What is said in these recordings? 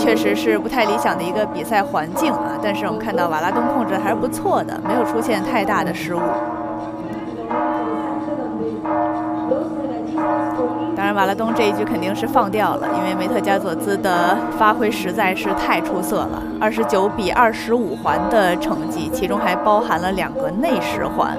确实是不太理想的一个比赛环境啊。但是我们看到瓦拉东控制的还是不错的，没有出现太大的失误。当然，瓦拉东这一局肯定是放掉了，因为梅特加佐兹的发挥实在是太出色了，29比25环的成绩，其中还包含了2个内10环。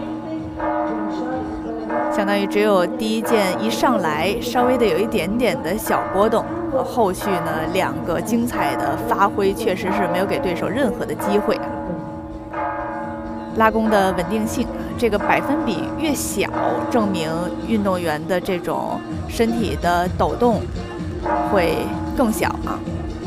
相当于只有第一件一上来稍微的有一点点的小波动，后续呢2个精彩的发挥确实是没有给对手任何的机会。拉弓的稳定性，这个百分比越小，证明运动员的这种身体的抖动会更小啊。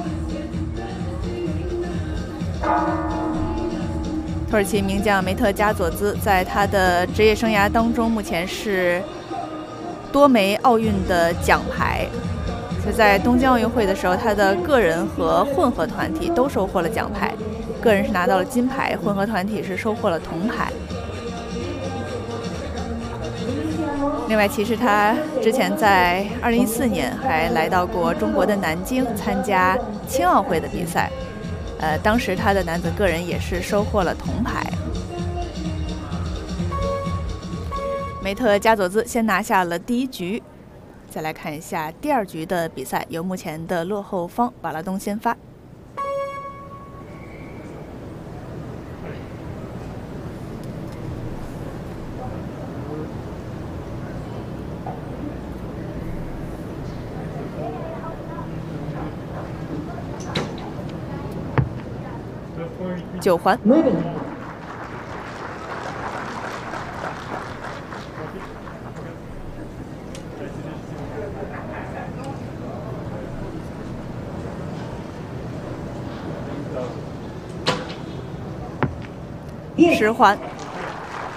土耳其名将梅特加佐兹在他的职业生涯当中，目前是多枚奥运的奖牌。就在东京奥运会的时候，他的个人和混合团体都收获了奖牌，个人是拿到了金牌，混合团体是收获了铜牌。另外，其实他之前在2014年还来到过中国的南京参加青奥会的比赛。 当时他的男子个人也是收获了铜牌。梅特加佐兹先拿下了第1局，再来看一下第2局的比赛，由目前的落后方瓦拉东先发。9环。10环。